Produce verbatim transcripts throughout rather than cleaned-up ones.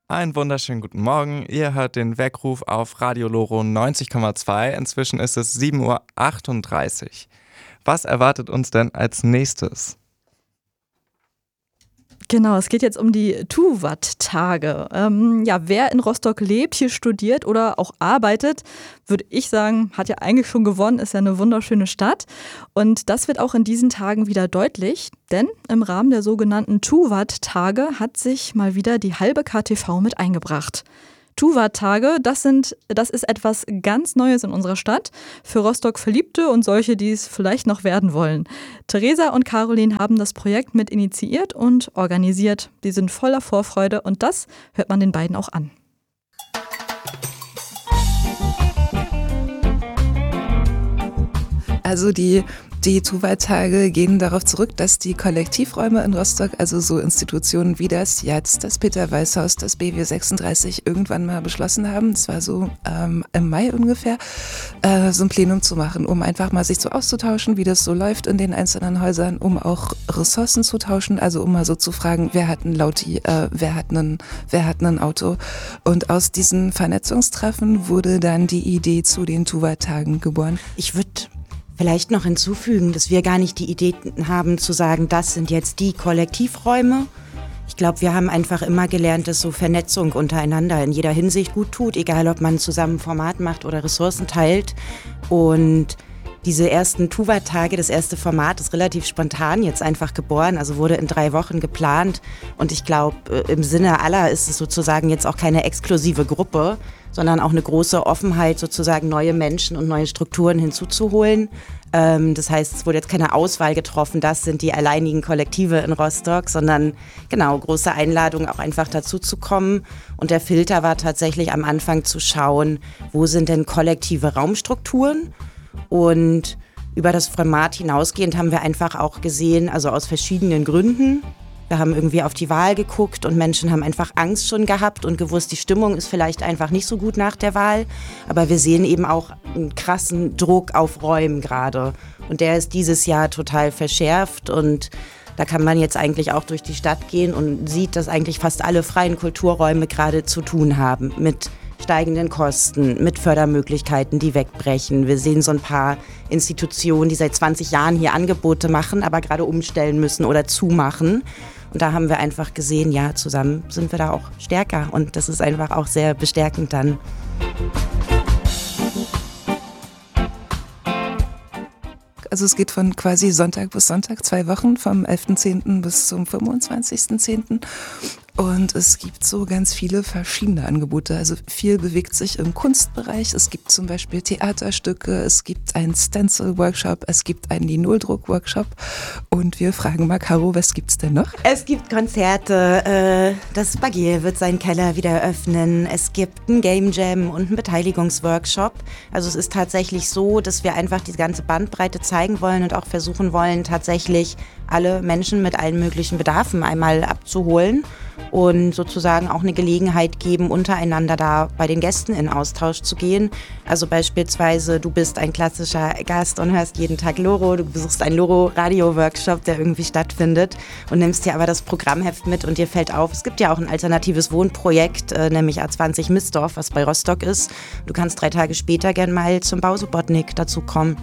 Einen wunderschönen guten Morgen. Ihr hört den Weckruf auf Radio Loro neunzig Komma zwei. Inzwischen ist es sieben Uhr achtunddreißig. Was erwartet uns denn als nächstes? Genau, es geht jetzt um die Tuvat-Tage. Ähm, ja, wer in Rostock lebt, hier studiert oder auch arbeitet, würde ich sagen, hat ja eigentlich schon gewonnen, ist ja eine wunderschöne Stadt. Und das wird auch in diesen Tagen wieder deutlich, denn im Rahmen der sogenannten Tuvat-Tage hat sich mal wieder die halbe K T V mit eingebracht. Tuvat-Tage, das sind, das ist etwas ganz Neues in unserer Stadt. Für Rostock-Verliebte und solche, die es vielleicht noch werden wollen. Theresa und Caroline haben das Projekt mit initiiert und organisiert. Sie sind voller Vorfreude und das hört man den beiden auch an. Also die Die Tuvat-Tage gehen darauf zurück, dass die Kollektivräume in Rostock, also so Institutionen wie das Jatz, das Peter-Weiß-Haus, das B W sechsunddreißig irgendwann mal beschlossen haben, das war so ähm, im Mai ungefähr, äh, so ein Plenum zu machen, um einfach mal sich so auszutauschen, wie das so läuft in den einzelnen Häusern, um auch Ressourcen zu tauschen, also um mal so zu fragen, wer hat ein Lauti, äh, wer hat einen, wer hat ein Auto. Und aus diesen Vernetzungstreffen wurde dann die Idee zu den Tuvat-Tagen geboren. Ich würde vielleicht noch hinzufügen, dass wir gar nicht die Idee haben zu sagen, das sind jetzt die Kollektivräume. Ich glaube, wir haben einfach immer gelernt, dass so Vernetzung untereinander in jeder Hinsicht gut tut, egal ob man zusammen ein Format macht oder Ressourcen teilt. Und diese ersten Tuvat-Tage, das erste Format ist relativ spontan jetzt einfach geboren, also wurde in drei Wochen geplant. Und ich glaube, im Sinne aller ist es sozusagen jetzt auch keine exklusive Gruppe, sondern auch eine große Offenheit, sozusagen neue Menschen und neue Strukturen hinzuzuholen. Ähm, das heißt, es wurde jetzt keine Auswahl getroffen, das sind die alleinigen Kollektive in Rostock, sondern genau, große Einladung auch einfach dazu zu kommen. Und der Filter war tatsächlich am Anfang zu schauen, wo sind denn kollektive Raumstrukturen? Und über das Format hinausgehend haben wir einfach auch gesehen, also aus verschiedenen Gründen, wir haben irgendwie auf die Wahl geguckt und Menschen haben einfach Angst schon gehabt und gewusst, die Stimmung ist vielleicht einfach nicht so gut nach der Wahl. Aber wir sehen eben auch einen krassen Druck auf Räumen gerade. Und der ist dieses Jahr total verschärft und da kann man jetzt eigentlich auch durch die Stadt gehen und sieht, dass eigentlich fast alle freien Kulturräume gerade zu tun haben mit steigenden Kosten, mit Fördermöglichkeiten, die wegbrechen. Wir sehen so ein paar Institutionen, die seit zwanzig Jahren hier Angebote machen, aber gerade umstellen müssen oder zumachen. Und da haben wir einfach gesehen, ja, zusammen sind wir da auch stärker. Und das ist einfach auch sehr bestärkend dann. Also es geht von quasi Sonntag bis Sonntag, zwei Wochen, vom elften zehnten bis zum fünfundzwanzigsten zehnten Und es gibt so ganz viele verschiedene Angebote. Also viel bewegt sich im Kunstbereich. Es gibt zum Beispiel Theaterstücke, es gibt einen Stencil-Workshop, es gibt einen Linoldruck-Workshop. Und wir fragen mal, Caro, was gibt's denn noch? Es gibt Konzerte, äh, das Bagier wird seinen Keller wieder eröffnen. Es gibt einen Game Jam und einen Beteiligungsworkshop. Also es ist tatsächlich so, dass wir einfach die ganze Bandbreite zeigen wollen und auch versuchen wollen, tatsächlich alle Menschen mit allen möglichen Bedarfen einmal abzuholen und sozusagen auch eine Gelegenheit geben, untereinander da bei den Gästen in Austausch zu gehen. Also beispielsweise, du bist ein klassischer Gast und hörst jeden Tag Loro, du besuchst einen Loro-Radio-Workshop, der irgendwie stattfindet und nimmst dir aber das Programmheft mit und dir fällt auf, es gibt ja auch ein alternatives Wohnprojekt, äh, nämlich A zwanzig Missdorf, was bei Rostock ist. Du kannst drei Tage später gern mal zum Bausubotnik dazu kommen.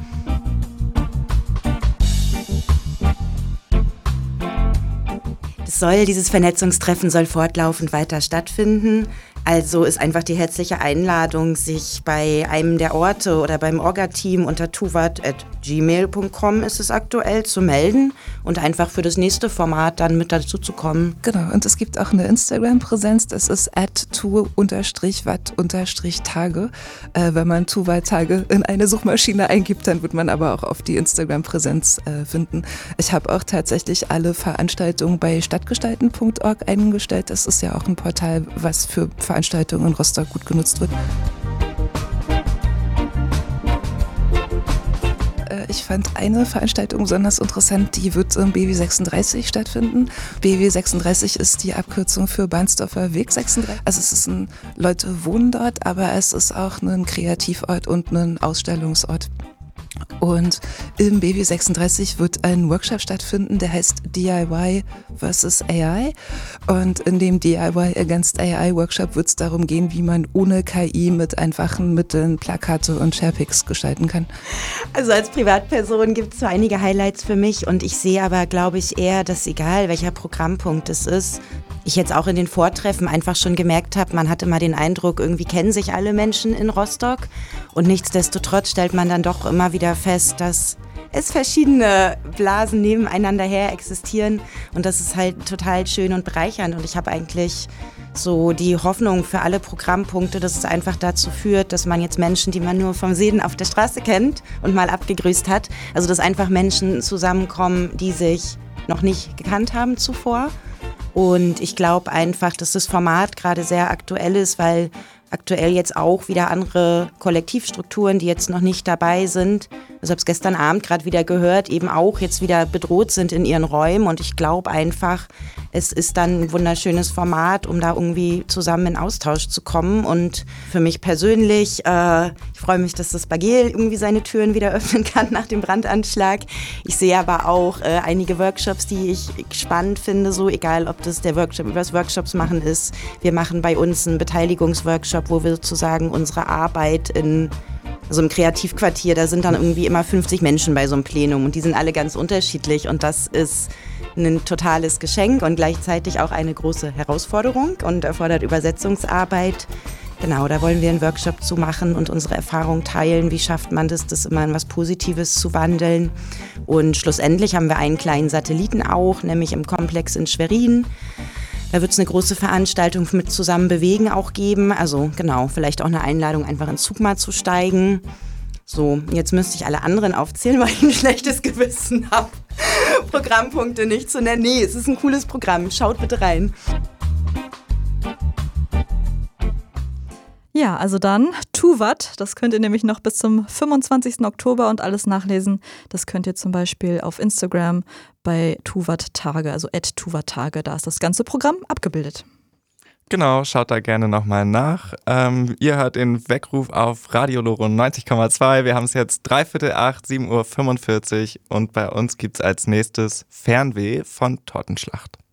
Das soll, dieses Vernetzungstreffen soll fortlaufend weiter stattfinden. Also ist einfach die herzliche Einladung, sich bei einem der Orte oder beim Orga-Team unter tuvat at gmail punkt com ist es aktuell zu melden und einfach für das nächste Format dann mit dazu zu kommen. Genau, und es gibt auch eine Instagram-Präsenz, das ist at tu-wat-tage. Äh, wenn man Tuvat-Tage in eine Suchmaschine eingibt, dann wird man aber auch auf die Instagram-Präsenz äh, finden. Ich habe auch tatsächlich alle Veranstaltungen bei stadtgestalten punkt org eingestellt. Das ist ja auch ein Portal, was für Veranstaltungen in Rostock gut genutzt wird. Ich fand eine Veranstaltung besonders interessant, die wird im B W sechsunddreißig stattfinden. B W sechsunddreißig ist die Abkürzung für Bahnsdorfer Weg sechsunddreißig. Also es ist ein, Leute wohnen dort, aber es ist auch ein Kreativort und ein Ausstellungsort. Und im B W sechsunddreißig wird ein Workshop stattfinden, der heißt D I Y versus A I. Und in dem D I Y Against A I Workshop wird es darum gehen, wie man ohne K I mit einfachen Mitteln Plakate und Sharepics gestalten kann. Also als Privatperson gibt es so einige Highlights für mich und ich sehe aber, glaube ich, eher, dass egal welcher Programmpunkt es ist, ich jetzt auch in den Vortreffen einfach schon gemerkt habe, man hat immer den Eindruck, irgendwie kennen sich alle Menschen in Rostock und nichtsdestotrotz stellt man dann doch immer wieder fest, dass es verschiedene Blasen nebeneinander her existieren und das ist halt total schön und bereichernd und ich habe eigentlich so die Hoffnung für alle Programmpunkte, dass es einfach dazu führt, dass man jetzt Menschen, die man nur vom Sehen auf der Straße kennt und mal abgegrüßt hat, also dass einfach Menschen zusammenkommen, die sich noch nicht gekannt haben zuvor. Und ich glaube einfach, dass das Format gerade sehr aktuell ist, weil aktuell jetzt auch wieder andere Kollektivstrukturen, die jetzt noch nicht dabei sind, also habe es gestern Abend gerade wieder gehört, eben auch jetzt wieder bedroht sind in ihren Räumen. Und ich glaube einfach, es ist dann ein wunderschönes Format, um da irgendwie zusammen in Austausch zu kommen. Und für mich persönlich, äh, ich freue mich, dass das Bagel irgendwie seine Türen wieder öffnen kann nach dem Brandanschlag. Ich sehe aber auch äh, einige Workshops, die ich spannend finde, so egal, ob das der Workshop über das Workshops machen ist. Wir machen bei uns einen Beteiligungsworkshop, wo wir sozusagen unsere Arbeit in also im Kreativquartier, da sind dann irgendwie immer fünfzig Menschen bei so einem Plenum und die sind alle ganz unterschiedlich und das ist ein totales Geschenk und gleichzeitig auch eine große Herausforderung und erfordert Übersetzungsarbeit. Genau, da wollen wir einen Workshop zu machen und unsere Erfahrung teilen. Wie schafft man das, das immer in was Positives zu wandeln? Und schlussendlich haben wir einen kleinen Satelliten auch, nämlich im Komplex in Schwerin. Da wird es eine große Veranstaltung mit Zusammen bewegen auch geben. Also genau, vielleicht auch eine Einladung, einfach ins Zug mal zu steigen. So, jetzt müsste ich alle anderen aufzählen, weil ich ein schlechtes Gewissen habe, Programmpunkte nicht zu nennen. Nee, es ist ein cooles Programm. Schaut bitte rein. Ja, also dann Tuvat, das könnt ihr nämlich noch bis zum fünfundzwanzigsten Oktober und alles nachlesen. Das könnt ihr zum Beispiel auf Instagram bei Tuvat Tage, also at Tuvat Tage, da ist das ganze Programm abgebildet. Genau, schaut da gerne nochmal nach. Ähm, ihr hört den Weckruf auf Radio Loro neunzig Komma zwei. Wir haben es jetzt dreiviertel acht, sieben Uhr fünfundvierzig und bei uns gibt es als nächstes Fernweh von Tortenschlacht.